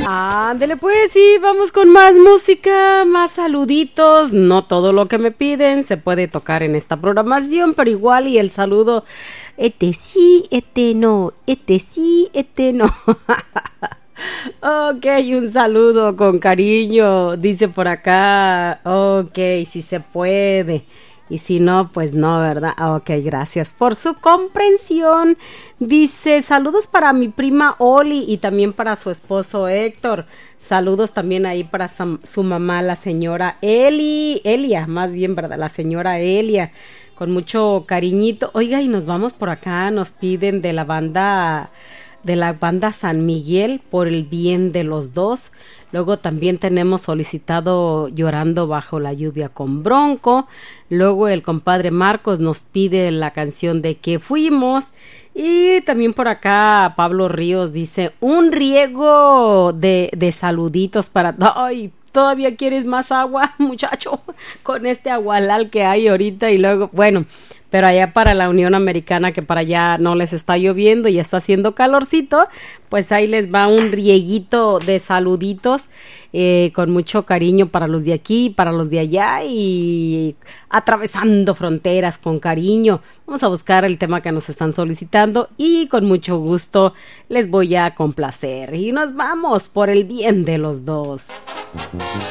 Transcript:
Ándele pues, sí, vamos con más música, más saluditos. No todo lo que me piden se puede tocar en esta programación, pero igual y el saludo, este sí, este no, este sí, este no. Ok, un saludo con cariño, dice por acá. Ok, si se puede. Y si no, pues no, ¿verdad? Ok, gracias por su comprensión. Dice, saludos para mi prima Oli y también para su esposo Héctor. Saludos también ahí para su mamá, la señora Elia, más bien, ¿verdad? La señora Elia, con mucho cariñito. Oiga, y nos vamos por acá, nos piden de la banda San Miguel, por el bien de los dos. Luego también tenemos solicitado Llorando bajo la lluvia con Bronco. Luego el compadre Marcos nos pide la canción de Que fuimos. Y también por acá Pablo Ríos dice un riego de saluditos para... ¡Ay! ¿Todavía quieres más agua, muchacho? Con este agualal que hay ahorita y luego... Bueno, pero allá para la Unión Americana, que para allá no les está lloviendo y está haciendo calorcito, pues ahí les va un rieguito de saluditos con mucho cariño para los de aquí, para los de allá y atravesando fronteras con cariño. Vamos a buscar el tema que nos están solicitando y con mucho gusto les voy a complacer. Y nos vamos por el bien de los dos.